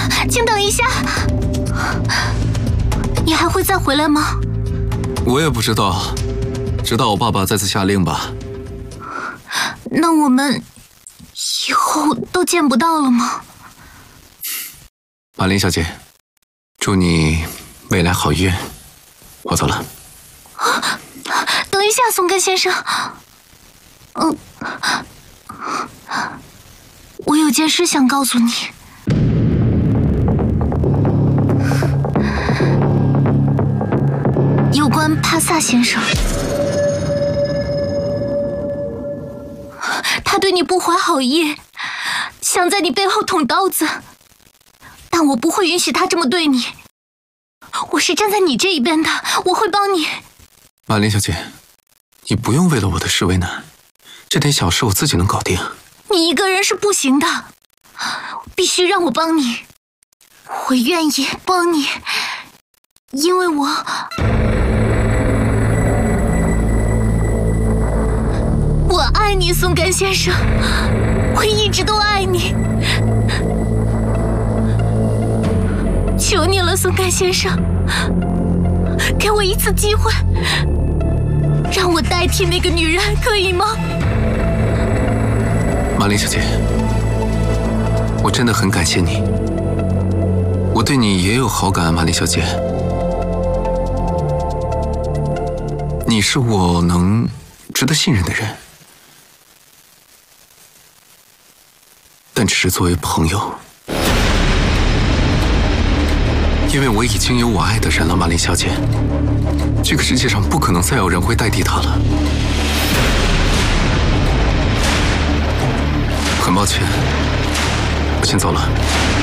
请等一下，你还会再回来吗？ 我也不知道，直到我爸爸再次下令吧。 那我们以后都见不到了吗？ 马林小姐，祝你未来好运。我走了。 等一下，松根先生。我有件事想告诉你。有关帕萨先生，他对你不怀好意，想在你背后捅刀子，但我不会允许他这么对你。我是站在你这一边的，我会帮你。 马林小姐，你不用为了我的事为难，这点小事我自己能搞定。 你一个人是不行的，必须让我帮你。我愿意帮你，因为我爱你，松根先生，我一直都爱你。求你了，松根先生，给我一次机会，让我代替那个女人，可以吗？ 马林小姐，我真的很感谢你，我对你也有好感，马林小姐，你是我能值得信任的人，但只是作为朋友。因为我已经有我爱的人了，马林小姐，这个世界上不可能再有人会代替他了。很抱歉，我先走了。